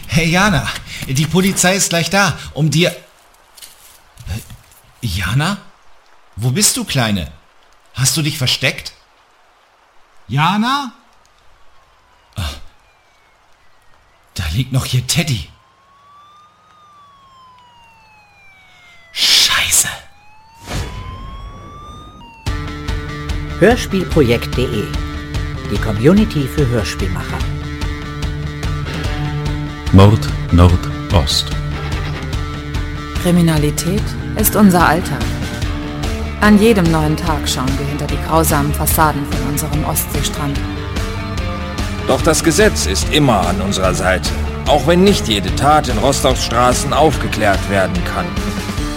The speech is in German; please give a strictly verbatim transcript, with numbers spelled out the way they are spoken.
Hey Jana, die Polizei ist gleich da, um dir... Jana? Wo bist du, Kleine? Hast du dich versteckt? Jana? Ach, da liegt noch hier Teddy. Scheiße. Hörspielprojekt punkt de, die Community für Hörspielmacher. Mord Nordost. Kriminalität ist unser Alltag. An jedem neuen Tag schauen wir hinter die grausamen Fassaden von unserem Ostseestrand. Doch das Gesetz ist immer an unserer Seite, auch wenn nicht jede Tat in Rostocks Straßen aufgeklärt werden kann.